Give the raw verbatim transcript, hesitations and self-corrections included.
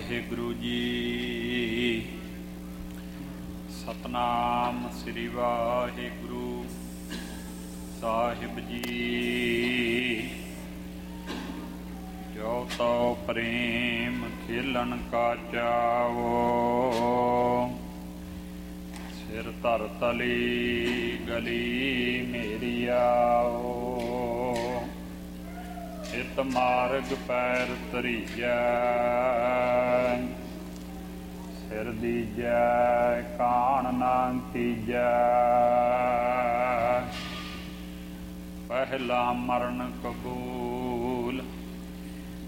ਵਾਹਿਗੁਰੂ ਜੀ। ਸਤਨਾਮ ਸ੍ਰੀ ਵਾਹਿਗੁਰੂ ਸਾਹਿਬ ਜੀ। ਜੋ ਤਉ ਪ੍ਰੇਮ ਖੇਲਣ ਕਾ ਚਾਵੋ, ਸਿਰ ਧਰ ਤਲੀ ਗਲੀ ਮੇਰੀ ਆਓ। ਇਤ ਮਾਰਗ ਪੈਰ ਧਰੀਜੈ, ਸਿਰ ਦੀਜੈ ਕਾਣ ਨਾ ਤੀਜੈ। ਪਹਿਲਾ ਮਰਨ